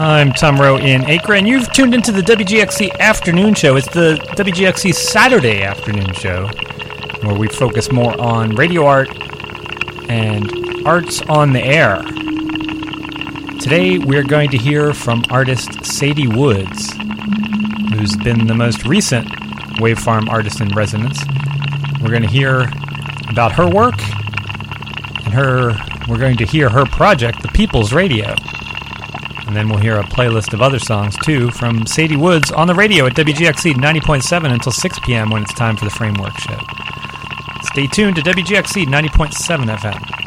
I'm Tom Rowe in Acre, and you've tuned into the WGXC Afternoon Show. It's the WGXC Saturday Afternoon Show, where we focus more on radio art and arts on the air. Today, we're going to hear from artist Sadie Woods, who's been the most recent Wavefarm Artist in Residence. We're going to hear about her work, and we're going to hear her project, The People's Radio. And then we'll hear a playlist of other songs, too, from Sadie Woods on the radio at WGXC 90.7 until 6 p.m. when it's time for the Framework Show. Stay tuned to WGXC 90.7 FM.